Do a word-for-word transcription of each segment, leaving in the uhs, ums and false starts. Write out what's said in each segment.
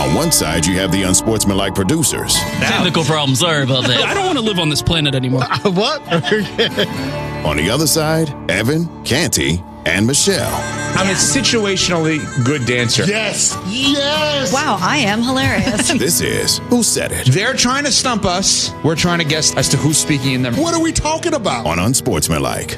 On one side, you have the unsportsmanlike producers. Technical problem. Sorry about that. I don't want to live on this planet anymore. Uh, what? On the other side, Evan, Canty, and Michelle. I'm a situationally good dancer. Yes. Yes. Wow, I am hilarious. This is Who Said It? They're trying to stump us. We're trying to guess as to who's speaking in them. What are we talking about? On Unsportsmanlike.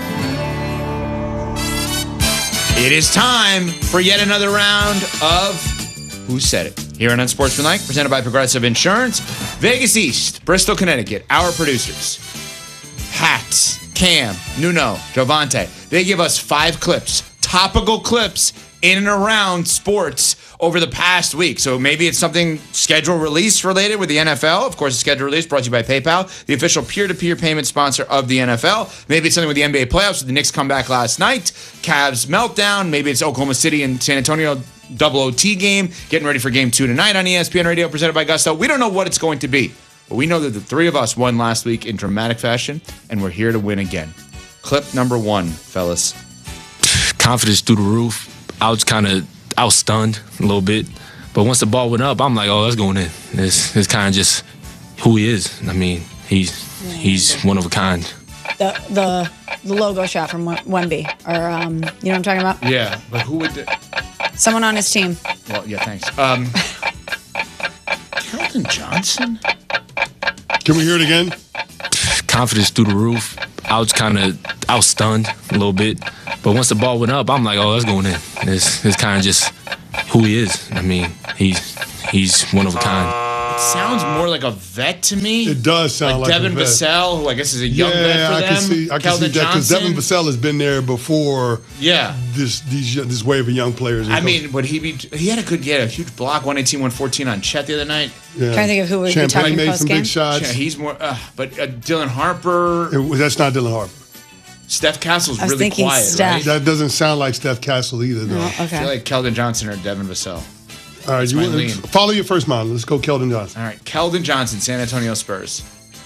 It is time for yet another round of Who Said It? Here on Unsportsmanlike, presented by Progressive Insurance. Vegas East, Bristol, Connecticut, our producers. Pat, Cam, Nuno, Jovante. They give us five clips, topical clips in and around sports over the past week. So maybe it's something schedule release related with the N F L. Of course, the schedule release brought to you by PayPal, the official peer-to-peer payment sponsor of the N F L. Maybe it's something with the N B A playoffs with the Knicks comeback last night, Cavs meltdown. Maybe it's Oklahoma City and San Antonio double O T game, getting ready for game two tonight on E S P N Radio, presented by Gusto. We don't know what it's going to be, but we know that the three of us won last week in dramatic fashion, and we're here to win again. Clip number one, fellas. Confidence through the roof. I was kind of, I was stunned a little bit. But once the ball went up, I'm like, oh, that's going in. It's, it's kind of just who he is. I mean, he's he's one of a kind. the the the logo shot from Wemby, or um, you know what I'm talking about? Yeah, but who would... Do- Someone on his team. well, yeah, thanks. Um, Keldon Johnson? Can we hear it again? Confidence through the roof. I was kind of, I was stunned a little bit. But once the ball went up, I'm like, oh, that's going in. It's, it's kind of just who he is. I mean, he's he's one of a kind. It sounds more like a vet to me. It does sound like, like Devin a vet. Vassell, who I guess is a young yeah, vet for I them. can see, I can Keldon see that because Johnson. Devin Vassell has been there before. Yeah. This these this wave of young players. I mean, would he be? He had a good, he had a huge block, one eighteen, one fourteen on Chet the other night. yeah. Trying to think of who would be Champagne talking made some post-game. big shots. Yeah, he's more, uh, but uh, Dylan Harper, It was- that's not Dylan Harper. Steph Castle's I was really thinking quiet, Steph. right? That doesn't sound like Steph Castle either, though. Oh, I feel okay. like Keldon Johnson or Devin Vassell. All right, you my want- lean. follow your first model. Let's go, Keldon Johnson. All right, Keldon Johnson, San Antonio Spurs.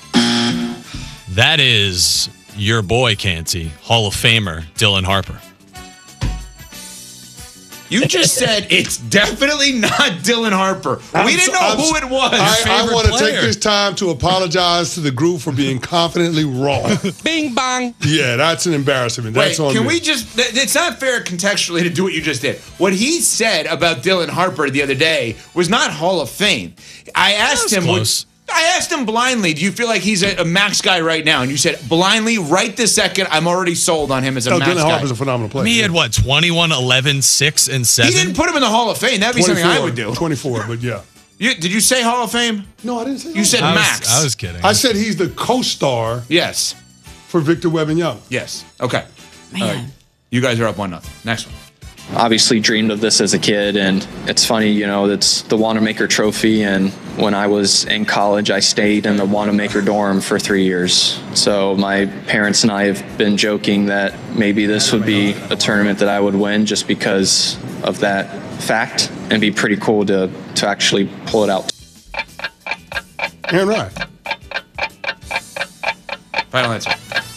That is your boy, Canty, Hall of Famer Dylan Harper. You just said it's definitely not Dylan Harper. We didn't know I'm- who it was. I, I favorite want to take player. this time to apologize to the group for being confidently wrong. Bing bong. Yeah, that's an embarrassment. That's Wait, on can me. we just... th- It's not fair contextually to do what you just did. What he said about Dylan Harper the other day was not Hall of Fame. I asked was him... would- close. I asked him blindly, do you feel like he's a, a max guy right now? And you said, blindly, right this second, I'm already sold on him as a No, max Dylan guy. Harper's a phenomenal player. He had what, twenty-one, eleven, six, and He seven? didn't put him in the Hall of Fame. That'd be something I would do. twenty-four, but yeah. You, did you say Hall of Fame? No, I didn't say You said I was, max. I was kidding. I said he's the co-star Yes. for Victor Wembanyama. Yes. Okay. Man. All right. You guys are up one nothing. Next one. Obviously dreamed of this as a kid, and it's funny, you know, it's the Wanamaker Trophy, and when I was in college, I stayed in the Wanamaker dorm for three years. So my parents and I have been joking that maybe this would be a tournament that I would win just because of that fact, and be pretty cool to, to actually pull it out. Aaron Ryan. Final answer.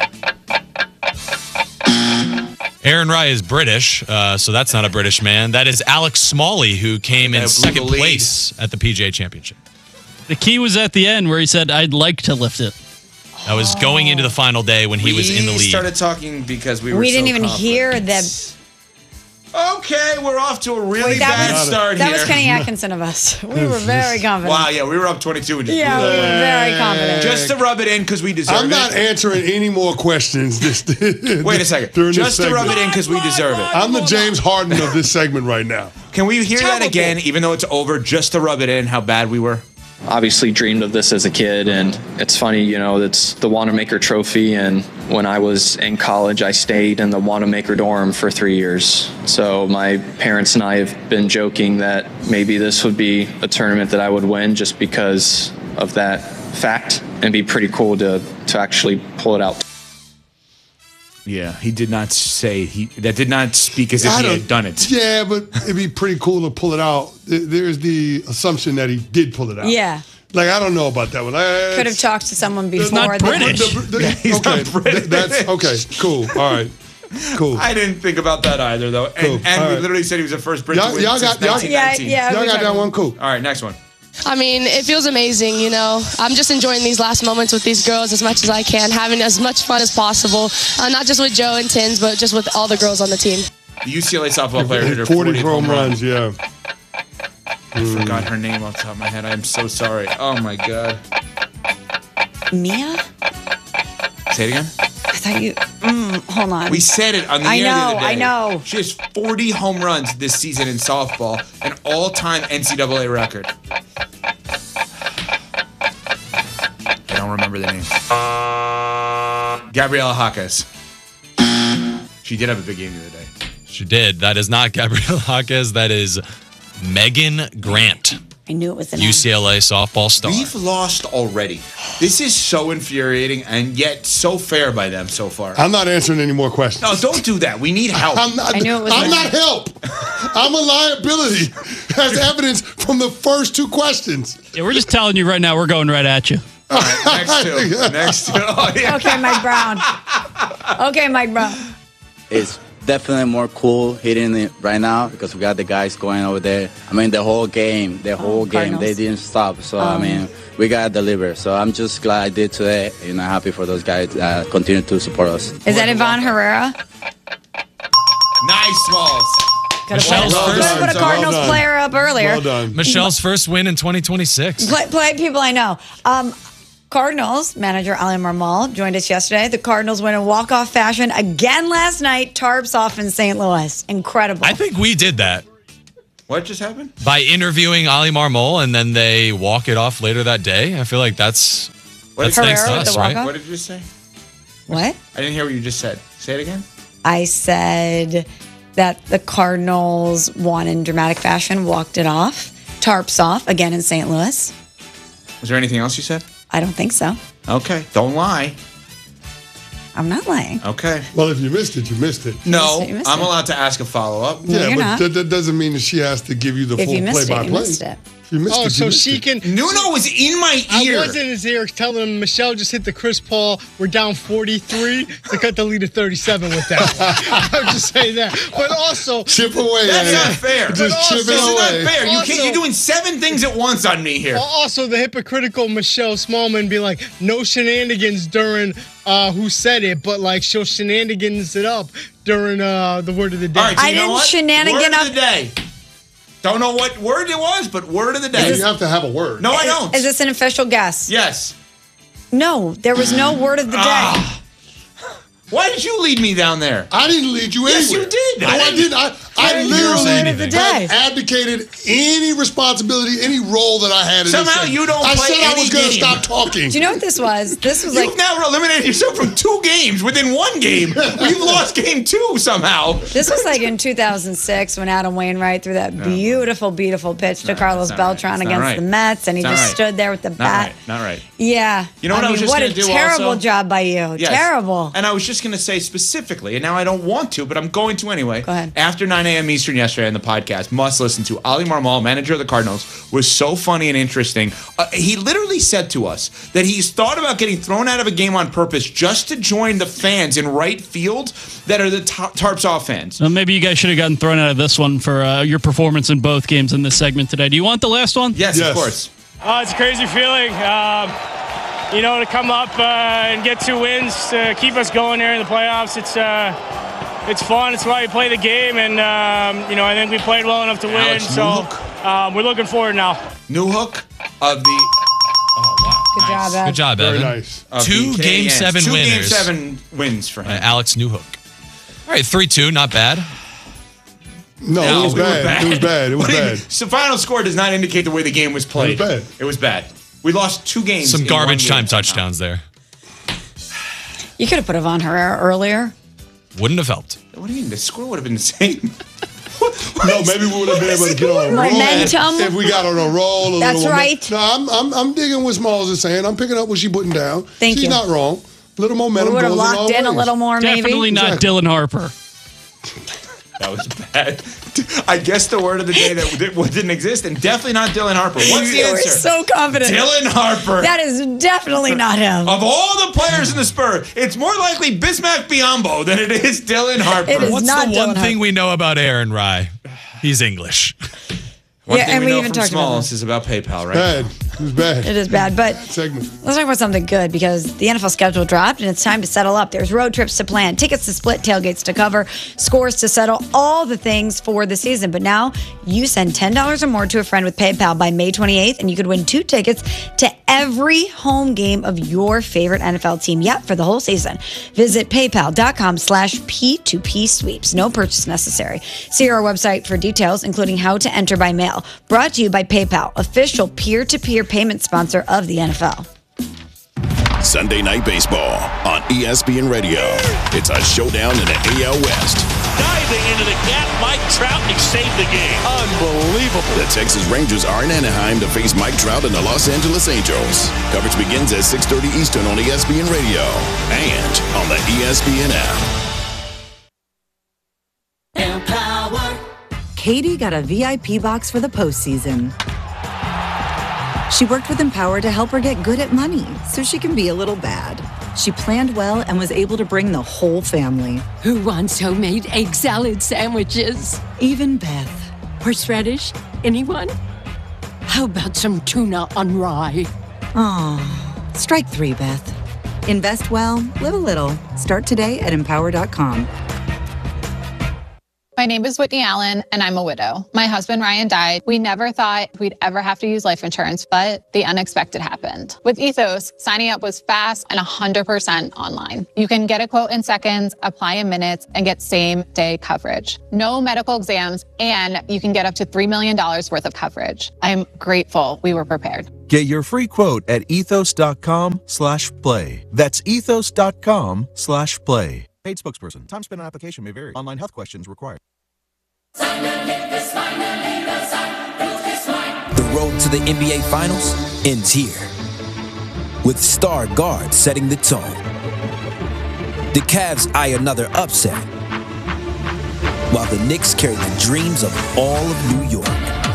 Aaron Rye is British, uh, so that's not a British man. That is Alex Smalley, who came in Yeah, blew second the lead. place at the P G A Championship. The key was at the end where he said, I'd like to lift it. That was going into the final day when he was in the We lead. started talking because we were We didn't so even confident. hear the. Okay, we're off to a really Wait, that bad was- start That here. was Kenny Atkinson of us. We were very confident. Wow, yeah, we were up twenty-two and just Yeah, we blew it. were very confident. Just to rub it in because we deserve I'm it. not answering any more questions. This, Wait a second. during this Just to rub segment. it in because we deserve it. I'm the James Harden of this segment right now. Can we hear that again, even though it's over, just to rub it in how bad we were? Obviously dreamed of this as a kid, and it's funny, you know, it's the Wanamaker Trophy, and when I was in college, I stayed in the Wanamaker dorm for three years. So my parents and I have been joking that maybe this would be a tournament that I would win just because of that fact, and be pretty cool to, to actually pull it out. Yeah, he did not say he. That did not speak as if I he don't- had done it. Yeah, but it'd be pretty cool to pull it out. There- There's the assumption that he did pull it out. Yeah. Like, I don't know about that one. I- Could have talked to someone before. not that- British. The- the- he's okay, not British. th- that's okay. Cool. All right. Cool. I didn't think about that either, though. And, Cool. and All we right. literally said he was the first Brit Y'all- to win y'all since got- y'all- nineteen Yeah, nineteen. yeah. Y'all we got talked that about one? Cool. All right, next one. I mean, it feels amazing, you know. I'm just enjoying these last moments with these girls as much as I can, having as much fun as possible. Uh, not just with Joe and Tins, but just with all the girls on the team. The U C L A softball player hit her forty fortieth home home run. runs, yeah. I forgot her name off the top of my head. I am so sorry. Oh, my God. Mia? Say it again. I thought you. Mm, hold on. We said it on the I air the know, other day. I know. She has forty home runs this season in softball, an all-time N C double A record. I don't remember the name. Gabriela Jaquez. She did have a big game the other day. She did. That is not Gabriela Jaquez. That is Megan Grant, I knew it was the name. U C L A softball star. We've lost already. This is so infuriating and yet so fair by them so far. I'm not answering any more questions. No, don't do that. We need help. I'm not, I knew it was I'm my- not help. I'm a liability. As evidence from the first two questions. Yeah, we're just telling you right now, we're going right at you. All right, next two. Next two. Oh, yeah. Okay, Mike Brown. Okay, Mike Brown. It's definitely more cool hitting it right now because we got the guys going over there. I mean, the whole game, the whole game, Cardinals. they didn't stop. So, I Um. mean, we got to deliver. So I'm just glad I did today. You know, happy for those guys that continue to support us. Is that Yvonne Herrera? Nice, Smalls. Could have Michelle's put, first- could've put a Well Cardinals done. player up earlier. Well done. Michelle's first win in twenty twenty-six. Play, play people I know. Um, Cardinals manager Ali Marmol joined us yesterday. The Cardinals win in walk-off fashion again last night. Tarps off in Saint Louis. Incredible. I think we did that What just happened? by interviewing Ali Marmol, and then they walk it off later that day. I feel like that's What that's did- thanks to Herrera with us, the right? walk-off? What did you just say? What? I didn't hear what you just said. Say it again. I said that the Cardinals won in dramatic fashion, walked it off. Tarps off again in Saint Louis. Was there anything else you said? I don't think so. Okay. Don't lie. I'm not lying. Okay. Well, if you missed it, you missed it. No, You missed I'm it. allowed to ask a follow-up. No, yeah, you're but not. That, that doesn't mean that she has to give you the If full you missed it, play-by-play. you missed it. If you missed Oh, it, you so missed she it. can. Nuno was in my I ear. was in his ear telling him Michelle just hit the Chris Paul. We're down forty-three. They cut the lead to thirty-seven with that one. I'm just saying that. But also, Chip away. That's Anna. not fair. Just But chip also- This is it not away. fair. You Also- can't, you're doing seven things at once on me here. also the hypocritical Michelle Smallman be like, no shenanigans during uh, who said it, but like she'll shenanigans it up during uh, the word of the day. All right, so I you know didn't what? shenanigan Word up- of the day. Don't know what word it was, but word of the day. You have to have a word. No, I don't. Is this an official guess? Yes. No, there was no word of the day. Ah. Why did you lead me down there? I didn't lead you Yes, anywhere. you did. No, I I didn't- didn't. I, I didn't say literally anything. Day. had abdicated any responsibility, any role that I had in this Somehow segment. you don't I play said I any was going to game. stop talking. Do you know what this was? This was You've like now eliminated yourself from two games within one game. We've lost game two somehow. this was like in two thousand six when Adam Wainwright threw that beautiful, beautiful pitch to No, Carlos it's not right. Beltran It's not against right. the Mets, and he It's not just right. stood there with the Not bat. right. Not right. Yeah. You know what I was mean, just what gonna a do terrible also? job by you. Yes. Terrible. And I was just going to say specifically, and now I don't want to, but I'm going to anyway. Go ahead. After nine a.m. Eastern yesterday on the podcast, must listen to Ali Marmol, manager of the Cardinals, was so funny and interesting. Uh, he literally said to us that he's thought about getting thrown out of a game on purpose just to join the fans in right field that are the tar- Tarps off fans. Well, maybe you guys should have gotten thrown out of this one for uh, your performance in both games in this segment today. Do you want the last one? Yes, Yes. of course. Oh, it's a crazy feeling. Um, you know, to come up uh, and get two wins to keep us going there in the playoffs. It's uh, it's fun. It's why we play the game, and um, you know, I think we played well enough to win. Alex So Newhook. um, we're looking forward now. New hook of the. Oh, wow. Good job, Ev. Good job, Very Evan. nice. Of Two the game Canadiens. seven Two game winners. seven wins for him. Uh, Alex Newhook. All right, three two, not bad. No, No, it was we were bad. It was bad. It was What do you- bad. So final score does not indicate the way the game was played. It was bad. It was bad. We lost two games. Some in garbage one time game. touchdowns there. You could have put Yvonne Herrera earlier. Wouldn't have helped. What do you mean? The score would have been the same. No, maybe we would have been able to get on a roll. Momentum. If we got on a roll. A That's little right. No, I'm, I'm, I'm digging what Smalls is saying. I'm picking up what she's putting down. Thank she's you. not wrong. Little We momentum would have goes a long locked in a ways. little more, maybe. Definitely not Exactly. Dylan Harper. That was bad. I guess the word of the day that didn't exist, and definitely not Dylan Harper. What's the You were answer? so confident. Dylan Harper. That is definitely not him. Of all the players in the Spurs, it's more likely Bismack Biyombo than it is Dylan Harper. It is What's not the Dylan one Harper. thing we know about Aaron Rye? He's English. One Yeah, thing and we we know even from talked about Smalls is about PayPal, right? Bad. It was bad. It is bad, but Segment. let's talk about something good because the N F L schedule dropped and it's time to settle up. There's road trips to plan, tickets to split, tailgates to cover, scores to settle, all the things for the season. But now you send ten dollars or more to a friend with PayPal by May twenty-eighth and you could win two tickets to every home game of your favorite N F L team yet for the whole season. Visit paypal.com slash P2P sweeps. No purchase necessary. See our website for details, including how to enter by mail. Brought to you by PayPal, official peer-to-peer payment sponsor of the N F L. Sunday Night Baseball on E S P N Radio. It's a showdown in the A L West. Diving into the gap, Mike Trout, and he saved the game. Unbelievable. The Texas Rangers are in Anaheim to face Mike Trout and the Los Angeles Angels. Coverage begins at six thirty Eastern on E S P N Radio and on the E S P N app. Empower. Katie got a V I P box for the postseason. She worked with Empower to help her get good at money so she can be a little bad. She planned well and was able to bring the whole family. Who wants homemade egg salad sandwiches? Even Beth. Horseradish? Anyone? How about some tuna on rye? Aw, strike three, Beth. Invest well, live a little. Start today at empower dot com. My name is Whitney Allen, and I'm a widow. My husband, Ryan, died. We never thought we'd ever have to use life insurance, but the unexpected happened. With Ethos, signing up was fast and one hundred percent online. You can get a quote in seconds, apply in minutes, and get same-day coverage. No medical exams, and you can get up to three million dollars worth of coverage. I'm grateful we were prepared. Get your free quote at ethos.com slash play. That's ethos.com slash play. Paid spokesperson. Time spent on application may vary. Online health questions required. The road to the N B A Finals ends here, with star guard setting the tone. The Cavs eye another upset, while the Knicks carry the dreams of all of New York.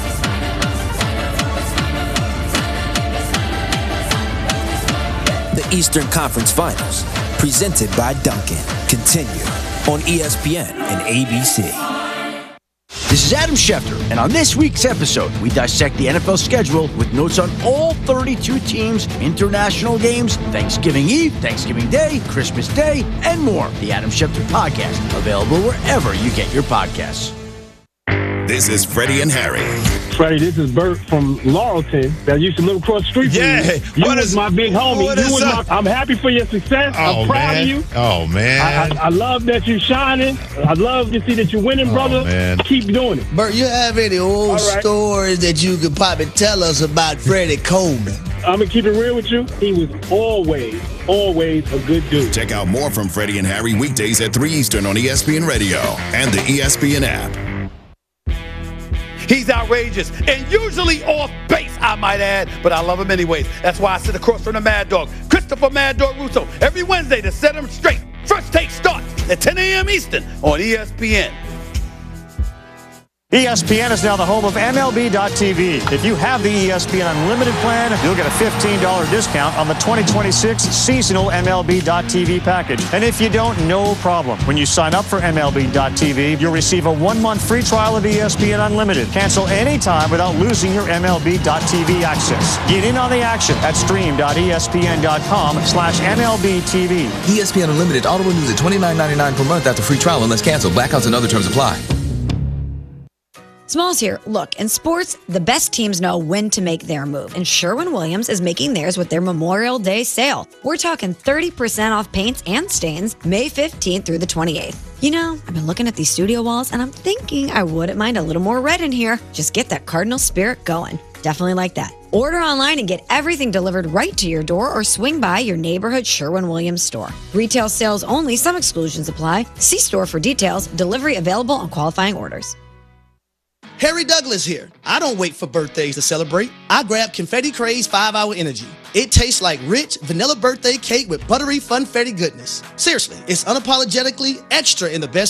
The Eastern Conference Finals, presented by Dunkin', continue on E S P N and A B C. This is Adam Schefter, and on this week's episode, we dissect the N F L schedule with notes on all thirty-two teams, international games, Thanksgiving Eve, Thanksgiving Day, Christmas Day, and more. The Adam Schefter Podcast, available wherever you get your podcasts. This is Freddie and Harry. Freddie, this is Bert from Laurelton that used to live across the street from Yeah, you. You what was is- my big homie. what You is was up? my, I'm happy for your success. Oh, I'm proud man. of you. Oh, man. I, I, I love that you're shining. I love to see that you're winning, brother. man. Keep doing it. Bert, you have any old All right. stories that you could probably tell us about Freddie Coleman? I'm going to keep it real with you. He was always, always a good dude. Check out more from Freddie and Harry weekdays at three Eastern on E S P N Radio and the E S P N app. He's outrageous and usually off base, I might add, but I love him anyways. That's why I sit across from the Mad Dog, Christopher Mad Dog Russo, every Wednesday to set him straight. First Take starts at ten a.m. Eastern on E S P N. E S P N is now the home of M L B dot T V. If you have the E S P N Unlimited plan, you'll get a fifteen dollars discount on the twenty twenty-six seasonal M L B dot T V package. And if you don't, no problem. When you sign up for M L B dot T V, you'll receive a one-month free trial of E S P N Unlimited. Cancel anytime without losing your M L B dot T V access. Get in on the action at stream.espn.com slash MLBTV. E S P N Unlimited auto renews at twenty-nine ninety-nine per month after free trial unless canceled. Blackouts and other terms apply. Smalls here. Look, in sports, the best teams know when to make their move, and Sherwin-Williams is making theirs with their Memorial Day sale. We're talking thirty percent off paints and stains May fifteenth through the twenty-eighth. You know, I've been looking at these studio walls, and I'm thinking I wouldn't mind a little more red in here. Just get that Cardinal spirit going. Definitely like that. Order online and get everything delivered right to your door or swing by your neighborhood Sherwin-Williams store. Retail sales only. Some exclusions apply. See store for details. Delivery available on qualifying orders. Harry Douglas here. I don't wait for birthdays to celebrate. I grab Confetti Craze five hour Energy. It tastes like rich vanilla birthday cake with buttery funfetti goodness. Seriously, it's unapologetically extra in the best way.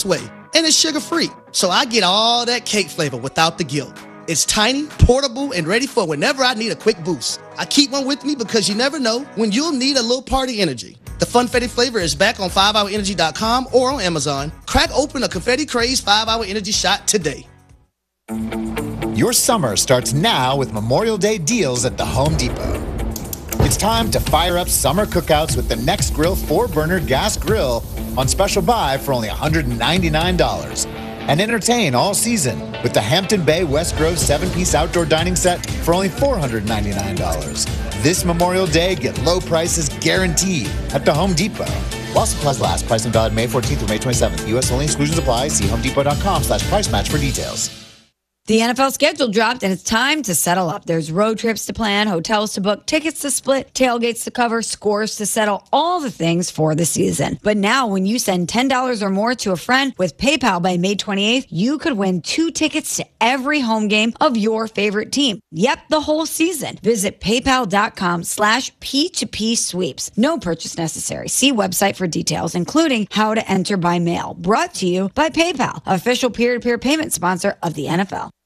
and it's sugar-free. So I get all that cake flavor without the guilt. It's tiny, portable, and ready for whenever I need a quick boost. I keep one with me because you never know when you'll need a little party energy. The Funfetti flavor is back on five hour energy dot com or on Amazon. Crack open a Confetti Craze five hour Energy shot today. Your summer starts now with Memorial Day deals at the Home Depot. It's time to fire up summer cookouts with the Next Grill four burner gas grill on special buy for only one hundred ninety-nine dollars. And entertain all season with the Hampton Bay West Grove seven piece outdoor dining set for only four hundred ninety-nine dollars. This Memorial Day, get low prices guaranteed at the Home Depot. While supplies last, price and valid May fourteenth through May twenty-seventh. U S only, exclusions apply. See homedepot.com slash price match for details. The N F L schedule dropped, and it's time to settle up. There's road trips to plan, hotels to book, tickets to split, tailgates to cover, scores to settle, all the things for the season. But now, when you send ten dollars or more to a friend with PayPal by May twenty-eighth, you could win two tickets to every home game of your favorite team. Yep, the whole season. Visit paypal.com slash P2P sweeps. No purchase necessary. See website for details, including how to enter by mail. Brought to you by PayPal, official peer-to-peer payment sponsor of the N F L.